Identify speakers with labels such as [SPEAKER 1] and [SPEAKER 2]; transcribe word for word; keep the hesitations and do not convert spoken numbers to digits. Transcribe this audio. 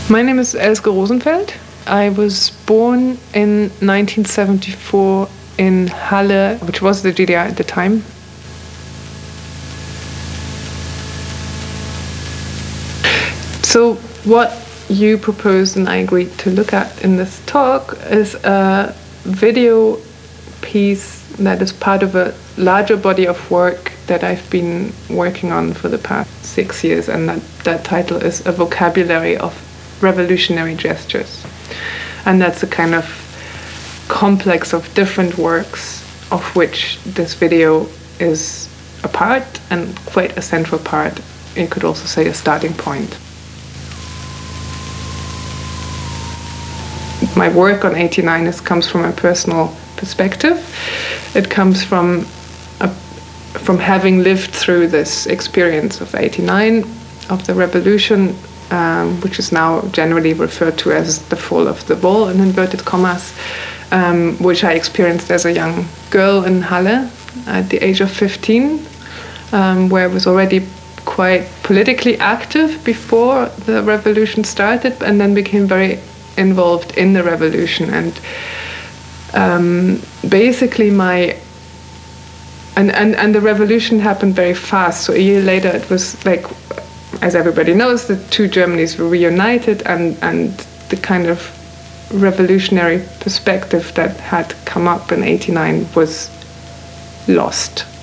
[SPEAKER 1] My name is Elske Rosenfeld. I was born in nineteen seventy-four in Halle, which was the G D R at the time. So what you proposed and I agreed to look at in this talk is a video piece that is part of a larger body of work that I've been working on for the past six years, and that, that title is A Vocabulary of Revolutionary Gestures. And that's a kind of complex of different works, of which this video is a part, and quite a central part. You could also say a starting point. My work on eighty-nine is, comes from a personal perspective. It comes from a, from having lived through this experience of eighty-nine, of the revolution, um, which is now generally referred to as the fall of the wall, in inverted commas, um, which I experienced as a young girl in Halle at the age of fifteen, um, where I was already quite politically active before the revolution started, and then became very involved in the revolution. And um, basically my and, and and the revolution happened very fast. So a year later it was like, as everybody knows, the two Germanys were reunited, and and the kind of revolutionary perspective that had come up in eighty-nine was lost.